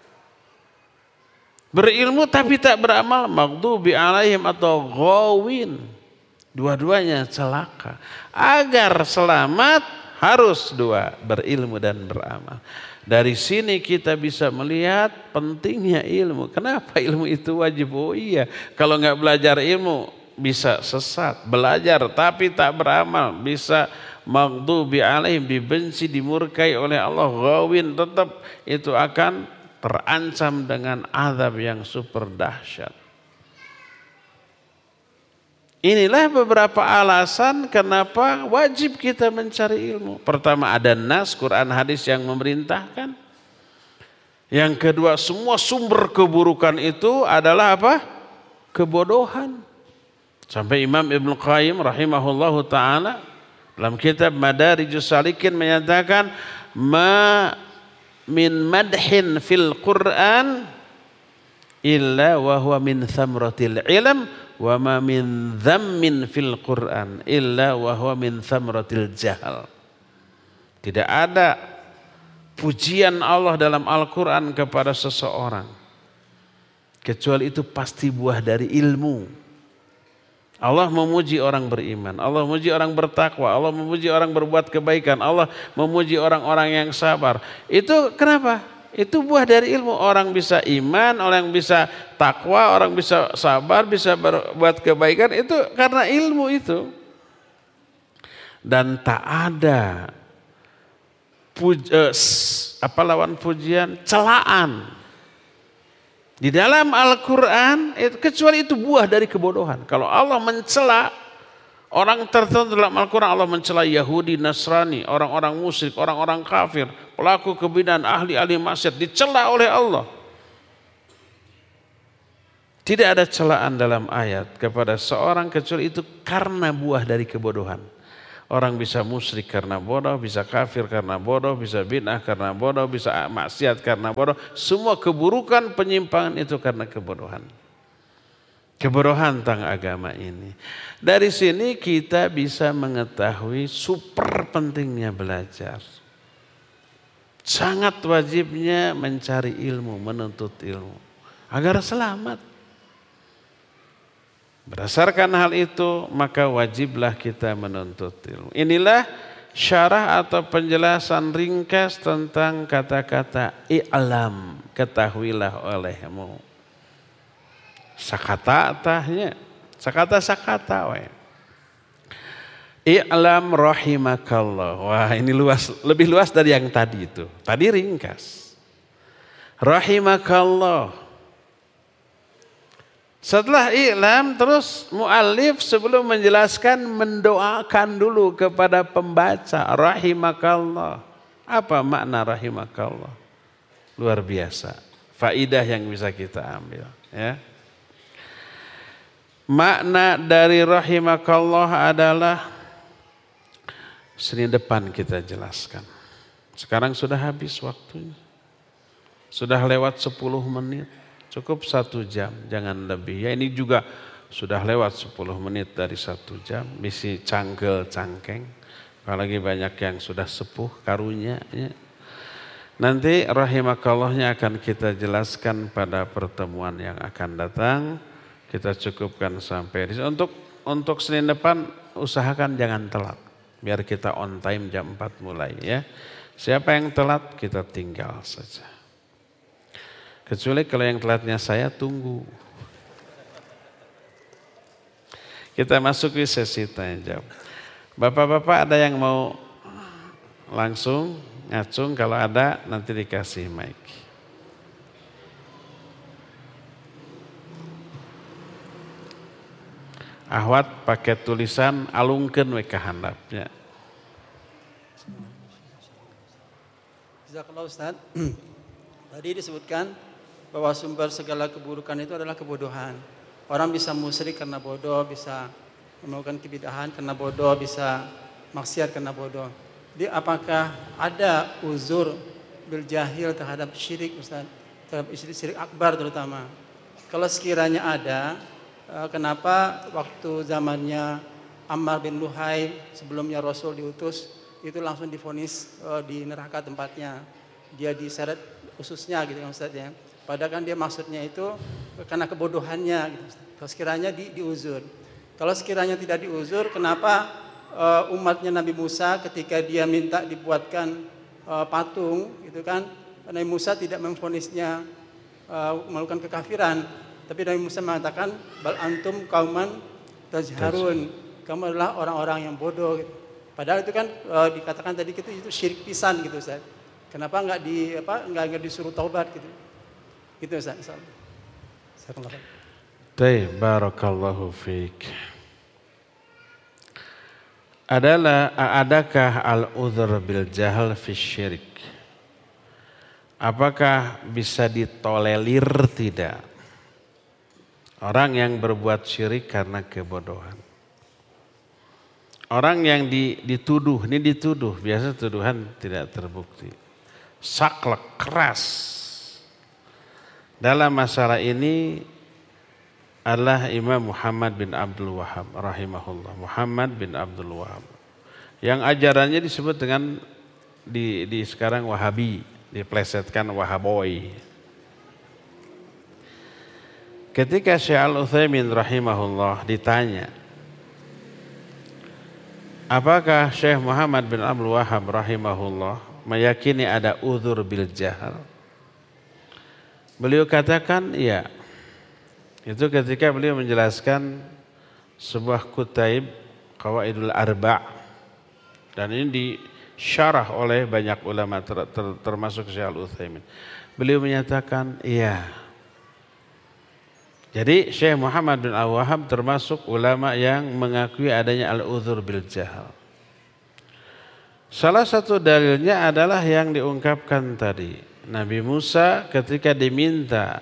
Berilmu tapi tak beramal, maghdubi alaihim atau ghawin. Dua-duanya celaka. Agar selamat harus dua, berilmu dan beramal. Dari sini kita bisa melihat pentingnya ilmu. Kenapa ilmu itu wajib? Oh iya, kalau nggak belajar ilmu bisa sesat. Belajar tapi tak beramal bisa maghdubi alaihim, dibenci, dimurkai oleh Allah, ghawin, tetap itu akan terancam dengan azab yang super dahsyat. Inilah beberapa alasan kenapa wajib kita mencari ilmu. Pertama, ada nas, Quran hadis yang memerintahkan. Yang kedua, semua sumber keburukan itu adalah apa? Kebodohan. Sampai Imam Ibnu Qayyim rahimahullahu ta'ala dalam kitab Madarijus Salikin menyatakan, ma min madhin fil Qur'an illa wa huwa min thamratil ilm wa ma min dhammin fil Qur'an illa wa huwa min thamratil jahal. Tidak ada pujian Allah dalam Al-Quran kepada seseorang kecuali itu pasti buah dari ilmu. Allah memuji orang beriman, Allah memuji orang bertakwa, Allah memuji orang berbuat kebaikan, Allah memuji orang-orang yang sabar. Itu kenapa? Itu buah dari ilmu. Orang bisa iman, orang bisa takwa, orang bisa sabar, bisa berbuat kebaikan, itu karena ilmu itu. Dan tak ada lawan pujian, celaan di dalam Al-Quran, kecuali itu buah dari kebodohan. Kalau Allah mencela Orang tertentu dalam Al-Quran Allah mencela Yahudi, Nasrani, orang-orang musyrik, orang-orang kafir, pelaku kebid'ahan, ahli-ahli maksiat, dicela oleh Allah. Tidak ada celaan dalam ayat kepada seorang kecuali itu karena buah dari kebodohan. Orang bisa musyrik karena bodoh, bisa kafir karena bodoh, bisa bid'ah karena bodoh, bisa maksiat karena bodoh. Semua keburukan, penyimpangan itu karena kebodohan. Kebodohan tentang agama ini. Dari sini kita bisa mengetahui super pentingnya belajar. Sangat wajibnya mencari ilmu, menuntut ilmu. Agar selamat. Berdasarkan hal itu, maka wajiblah kita menuntut ilmu. Inilah syarah atau penjelasan ringkas tentang kata-kata i'lam, ketahuilah olehmu. Sakata-atahnya, sakata-sakata. I'lam rahimakallah. Wah, ini luas, lebih luas dari yang tadi itu. Tadi ringkas. Rahimakallah. Setelah i'lam terus mu'allif sebelum menjelaskan mendoakan dulu kepada pembaca. Rahimakallah. Apa makna rahimakallah? Luar biasa. Faidah yang bisa kita ambil. Ya. Makna dari rahimakallah adalah Senin depan kita jelaskan. Sekarang sudah habis waktunya. Sudah lewat 10 menit. Cukup 1 jam, jangan lebih. Ya ini juga sudah lewat 10 menit dari 1 jam. Misi cangkel cangkeng. Apalagi banyak yang sudah sepuh karunya. Ya. Nanti rahimakallahnya akan kita jelaskan pada pertemuan yang akan datang. Kita cukupkan sampai di sini. Untuk Senin depan usahakan jangan telat. Biar kita on time jam 4 mulai ya. Siapa yang telat kita tinggal saja. Kecuali kalau yang telatnya saya tunggu. Kita masuk ke sesi tanya jawab. Bapak-bapak ada yang mau langsung ngacung? Kalau ada nanti dikasih mic. Ahwat pakai tulisan alungkeun we ka handapnya. Jazakallah Ustaz. Tadi disebutkan bahwa sumber segala keburukan itu adalah kebodohan. Orang bisa musyrik karena bodoh, bisa melakukan kebid'ahan karena bodoh, bisa maksiat karena bodoh. Jadi apakah ada uzur bil jahil terhadap syirik Ustaz? Terhadap syirik akbar terutama. Kalau sekiranya ada, kenapa waktu zamannya Ammar bin Luhai sebelumnya Rasul diutus itu langsung divonis di neraka tempatnya, dia diseret ususnya gitu kan Ustaz ya. Padahal kan dia maksudnya itu karena kebodohannya gitu. Kalau sekiranya diuzur. Kalau sekiranya tidak diuzur, kenapa umatnya Nabi Musa ketika dia minta dibuatkan patung gitu kan, Nabi Musa tidak memvonisnya melakukan kekafiran, tapi Nabi Musa mengatakan bal antum kauman tajharun, kamu adalah orang-orang yang bodoh gitu. Padahal itu kan dikatakan tadi itu syirik pisan gitu Ustaz. Kenapa enggak disuruh taubat gitu? Gitu Ustaz. Baik, barakallahu fiik. Adakah al-udhr bil jahl fi syirik? Apakah bisa ditolerir tidak? Orang yang berbuat syirik karena kebodohan. Orang yang dituduh, biasa tuduhan tidak terbukti. Saklek, keras. Dalam masalah ini adalah Imam Muhammad bin Abdul Wahhab rahimahullah. Muhammad bin Abdul Wahhab. Yang ajarannya disebut dengan di sekarang Wahabi, diplesetkan Wahaboy. Ketika Syekh Al-Utsaimin rahimahullah ditanya, apakah Syekh Muhammad bin Abdul Wahhab rahimahullah meyakini ada uzur bil jahl? Beliau katakan iya. Itu ketika beliau menjelaskan sebuah kutaib Qawaidul Arba' dan ini disyarah oleh banyak ulama termasuk Syekh Al-Utsaimin. Beliau menyatakan iya. Jadi Syekh Muhammad bin Al-Wahhab termasuk ulama yang mengakui adanya al-udhur bil jahal. Salah satu dalilnya adalah yang diungkapkan tadi. Nabi Musa ketika diminta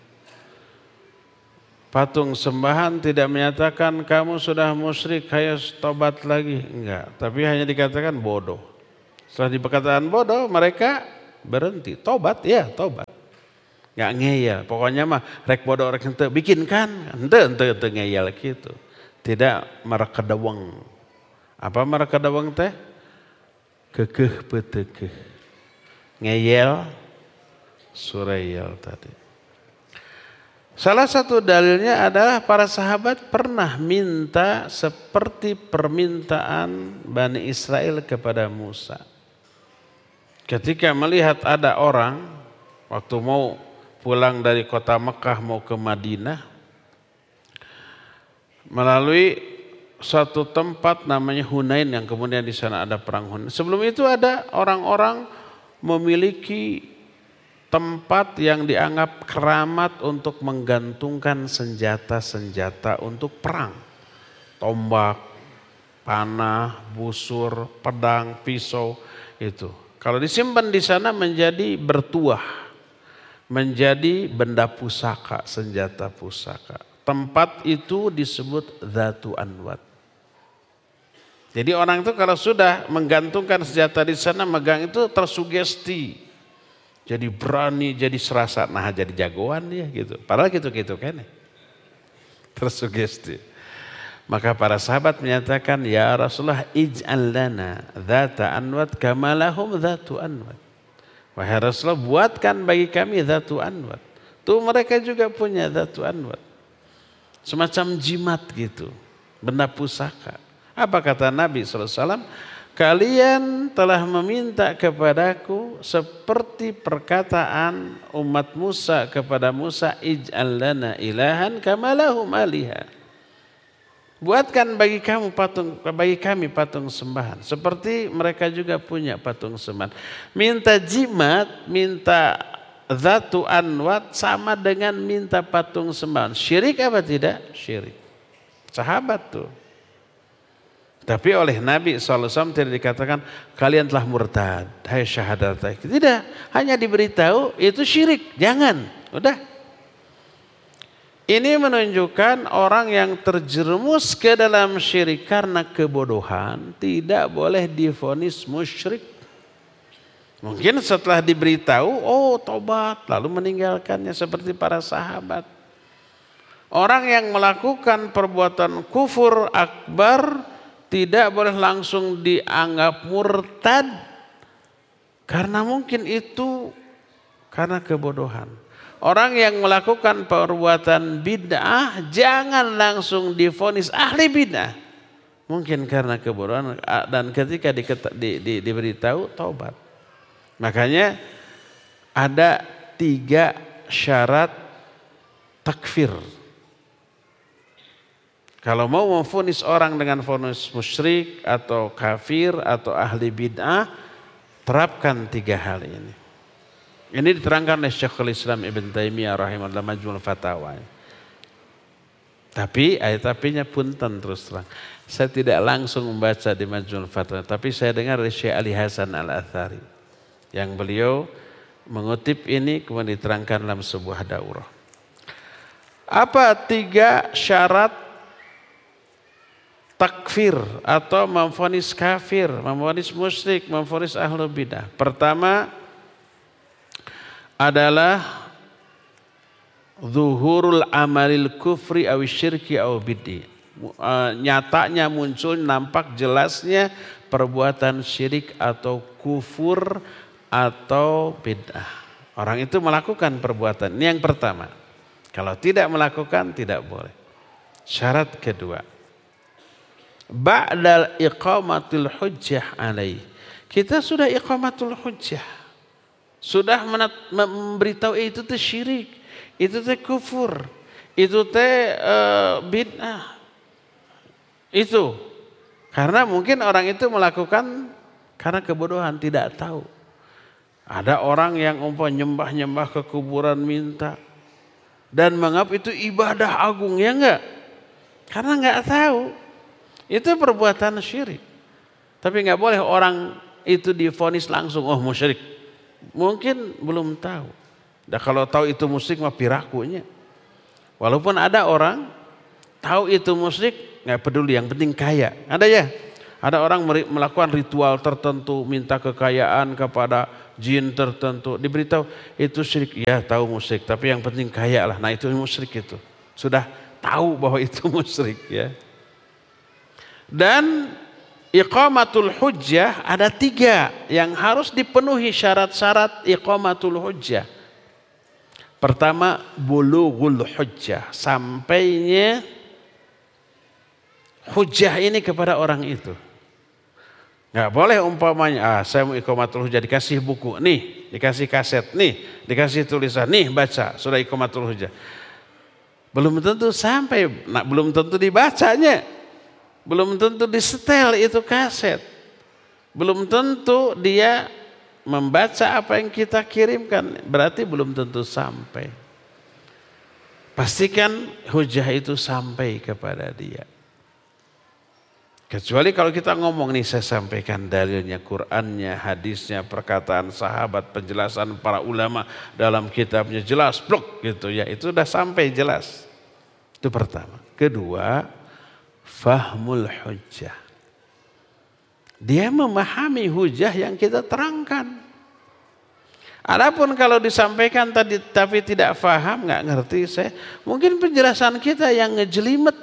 patung sembahan tidak menyatakan kamu sudah musyrik, hayo tobat lagi. Enggak, tapi hanya dikatakan bodoh. Setelah dikatakan bodoh mereka berhenti. Tobat, ya tobat. Enggak ngeyel, pokoknya mah rek bodoh rek henteu bikinkan. Henteu ngeyel gitu. Tidak marakedaweng. Apa marakedaweng teh? Kekeh petekeh. Ngeyel, sureyel tadi. Salah satu dalilnya adalah para sahabat pernah minta seperti permintaan Bani Israel kepada Musa. Ketika melihat ada orang waktu mau pulang dari kota Mekah mau ke Madinah melalui suatu tempat namanya Hunain yang kemudian di sana ada perang Hunain. Sebelum itu ada orang-orang memiliki tempat yang dianggap keramat untuk menggantungkan senjata-senjata untuk perang. Tombak, panah, busur, pedang, pisau itu. Kalau disimpan di sana menjadi bertuah, menjadi benda pusaka, senjata pusaka. Tempat itu disebut Dzatu Anwat. Jadi orang itu kalau sudah menggantungkan senjata di sana, megang itu tersugesti. Jadi berani, jadi serasa, nah jadi jagoan dia gitu. Padahal gitu-gitu kan. Tersugesti. Maka para sahabat menyatakan, ya Rasulullah ij'al lana Dzata Anwat kama lahum Dzatu Anwat. Wahai Rasulullah, buatkan bagi kami Dzatu Anwat. Tuh mereka juga punya Dzatu Anwat. Semacam jimat gitu, benda pusaka. Apa kata Nabi SAW? Kalian telah meminta kepadaku seperti perkataan umat Musa kepada Musa, ij'al lana ilahan kama lahum aliha. Buatkan bagi kami patung sembahan seperti mereka juga punya patung sembahan. Minta jimat, minta Dzatu Anwat sama dengan minta patung sembahan. Syirik apa tidak? Syirik. Sahabat tuh. Tapi oleh Nabi SAW tidak dikatakan kalian telah murtad. Hai syahadat. Tidak. Hanya diberitahu itu syirik. Jangan. Udah. Ini menunjukkan orang yang terjerumus ke dalam syirik karena kebodohan tidak boleh divonis musyrik. Mungkin setelah diberitahu, oh tobat, lalu meninggalkannya seperti para sahabat. Orang yang melakukan perbuatan kufur akbar tidak boleh langsung dianggap murtad karena mungkin itu karena kebodohan. Orang yang melakukan perbuatan bid'ah jangan langsung divonis ahli bid'ah. Mungkin karena kebodohan dan ketika diberitahu taubat. Makanya ada 3 syarat takfir. Kalau mau memvonis orang dengan vonis musyrik atau kafir atau ahli bid'ah, terapkan 3 hal ini. Ini diterangkan oleh Syekhul Islam Ibn Taimiyah rahimahullah Majmu'ul Fatawa. Tapi tapinya punten terus terang. Saya tidak langsung membaca di Majmu'ul Fatawa, tapi saya dengar dari Syekh Ali Hasan Al-Athari yang beliau mengutip ini kemudian diterangkan dalam sebuah daurah. Apa 3 syarat takfir atau memvonis kafir, memvonis musyrik, memvonis ahlul bidah? Pertama adalah zuhurul amalil kufri aw syirki aw bid'i. Nyatanya muncul, nampak jelasnya perbuatan syirik atau kufur atau bid'ah. Orang itu melakukan perbuatan. Ini yang pertama. Kalau tidak melakukan tidak boleh. Syarat kedua, ba'dal iqamatul hujjah alaih. Kita sudah iqamatul hujjah. Sudah memberitahu itu teh syirik, itu teh kufur, itu teh bid'ah. Itu karena mungkin orang itu melakukan karena kebodohan, tidak tahu. Ada orang yang nyembah-nyembah ke kuburan minta dan menganggap itu ibadah agung, ya enggak? Karena enggak tahu. Itu perbuatan syirik. Tapi enggak boleh orang itu divonis langsung, oh musyrik. Mungkin belum tahu. Dan kalau tahu itu musyrik mah pirakunya. Walaupun ada orang tahu itu musyrik, enggak peduli, yang penting kaya. Ada ya? Ada orang melakukan ritual tertentu, minta kekayaan kepada jin tertentu. Diberitahu itu syirik, ya tahu musyrik, tapi yang penting kaya lah. Nah itu musyrik itu. Sudah tahu bahwa itu musyrik ya. Dan iqamatul hujjah ada 3 yang harus dipenuhi syarat-syarat iqamatul hujjah. Pertama, bulughul hujjah, sampainya hujjah ini kepada orang itu. Nggak boleh umpamanya, saya mau iqamatul hujjah, dikasih buku, nih, dikasih kaset, nih, dikasih tulisan, nih baca, sudah iqamatul hujjah. Belum tentu sampai, belum tentu dibacanya, belum tentu disetel itu kaset, belum tentu dia membaca apa yang kita kirimkan, berarti belum tentu sampai. Pastikan hujjah itu sampai kepada dia. Kecuali kalau kita ngomong nih, saya sampaikan dalilnya, Qur'annya, hadisnya, perkataan sahabat, penjelasan para ulama dalam kitabnya jelas, blok gitu ya, itu sudah sampai jelas. Itu pertama. Kedua, fahmul hujjah. Dia memahami hujjah yang kita terangkan. Adapun kalau disampaikan tadi tapi tidak faham, nggak ngerti, mungkin penjelasan kita yang ngejelimet.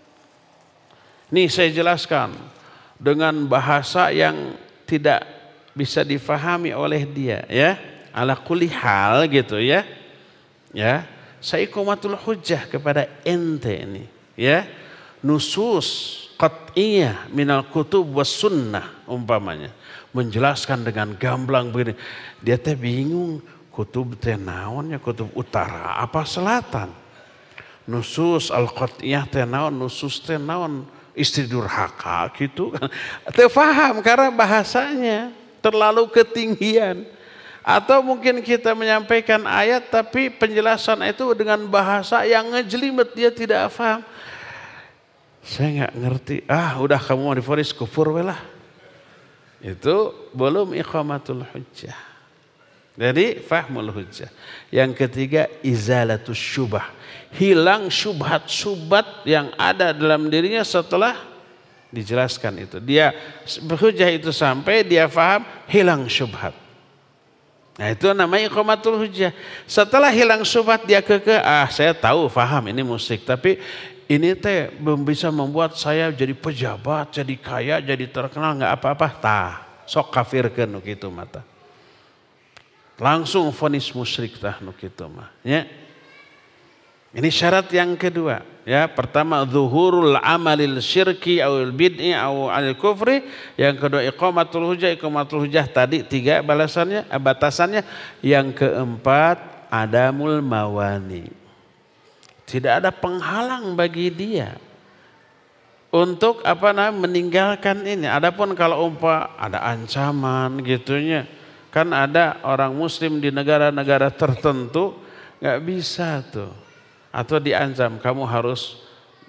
Nih saya jelaskan dengan bahasa yang tidak bisa difahami oleh dia, ya. Ala kulli hal gitu ya. Ya, saya iqamatul hujjah kepada ente ini, ya. Nusus qat'iyah minal kutub was sunnah umpamanya, menjelaskan dengan gamblang begini. Dia teh bingung, kutub teh naonnya, kutub utara apa selatan? Nusus al-qat'iyah teh naon, nusus teh naon? Istri durhaka gitu kan. Teu paham karena bahasanya terlalu ketinggian. Atau mungkin kita menyampaikan ayat tapi penjelasan itu dengan bahasa yang ngejelimet, dia tidak paham. Saya nggak ngerti. Udah kamu mau divonis kufur welah. Itu belum iqamatul hujjah. Jadi fahmul hujjah. Yang ketiga, izalatus syubah. Hilang syubhat-syubhat yang ada dalam dirinya setelah dijelaskan itu. Dia hujjah itu sampai dia faham, hilang syubhat. Nah itu namanya iqamatul hujjah. Setelah hilang syubhat dia saya tahu, faham ini musyrik, tapi ini teh belum bisa membuat saya jadi pejabat, jadi kaya, jadi terkenal, nggak apa-apa. Sok kafirkeun kitu mata. Langsung vonis musyrik tah nu kitu mah, ya. Ini syarat yang kedua, ya. Pertama zuhurul amalil syirki awil bid'i aw al kufri. Yang kedua iqamatul hujjah. Iqamatul hujjah tadi 3 batasannya. Yang keempat adamul mawani. Tidak ada penghalang bagi dia untuk meninggalkan ini. Adapun kalau ada ancaman gitunya, kan ada orang muslim di negara-negara tertentu nggak bisa tuh, atau diancam kamu harus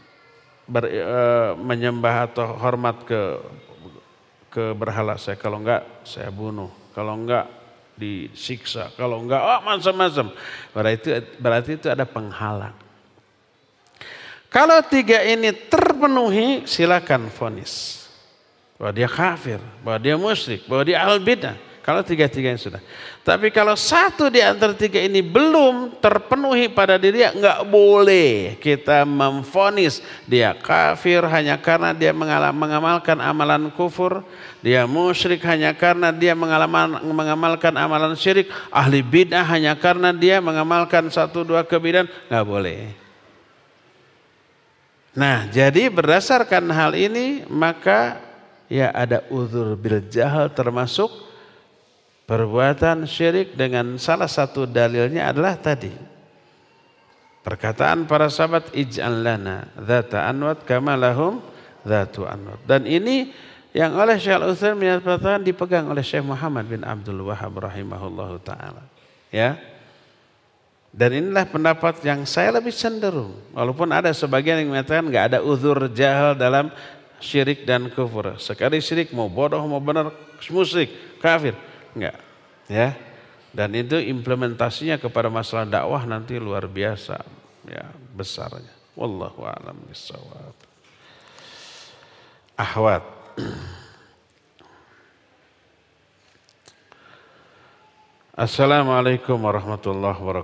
menyembah atau hormat ke berhala saya, kalau enggak saya bunuh, kalau enggak disiksa, kalau enggak macam-macam. Berarti itu ada penghalang. Kalau 3 ini terpenuhi, silakan vonis bahwa dia kafir, bahwa dia musyrik, bahwa dia ahlul bidah. Kalau 3-3 sudah. Tapi kalau 1 di antara 3 ini belum terpenuhi pada dirinya, enggak boleh kita memvonis dia kafir hanya karena dia mengamalkan amalan kufur, dia musyrik hanya karena dia mengamalkan amalan syirik, ahli bidah hanya karena dia mengamalkan 1-2 kebidahan, enggak boleh. Nah, jadi berdasarkan hal ini maka ya ada uzur bil jahal, termasuk perbuatan syirik, dengan salah satu dalilnya adalah tadi perkataan para sahabat, ij'al lana dzata anwat kama lahum dzatu anwat. Dan ini yang oleh Syekh Al-Utsaimin menyatakan dipegang oleh Syekh Muhammad bin Abdul Wahhab rahimahullahu taala. Ya. Dan inilah pendapat yang saya lebih cenderung. Walaupun ada sebagian yang mengatakan nggak ada uzur jahal dalam syirik dan kufur. Sekali syirik mau bodoh mau benar musyrik, kafir, enggak. Ya. Dan itu implementasinya kepada masalah dakwah nanti luar biasa, ya, besarnya. Wallahu a'lam bishawab. Ahwat. Assalamualaikum warahmatullahi wabarakatuh.